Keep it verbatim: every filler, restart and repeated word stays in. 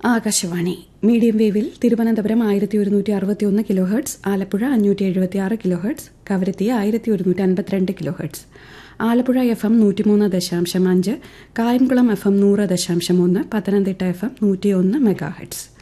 Akashvani medium വേവിൽ Thiruvananthapuram ആയിരത്തി ഒരുന്നൂറ്റി അറുപത്തി ഒന്ന് കിലോ ഹെർട്സ്, ആലപ്പുഴ അഞ്ഞൂറ്റി എഴുപത്തി ആറ് കിലോ ഹെർട്സ്, കവരത്തി ആയിരത്തി ഒരുന്നൂറ്റി അൻപത്തിരണ്ട് kilo hertz, Alappuzha F M നൂറ്റിമൂന്ന് ദശാംശം അഞ്ച്, കായംകുളം എഫ് എം നൂറ് ദശാംശം ഒന്ന്, പത്തനംതിട്ട എഫ് എം നൂറ്റിയൊന്ന് മെഗാ ഹെർട്സ്.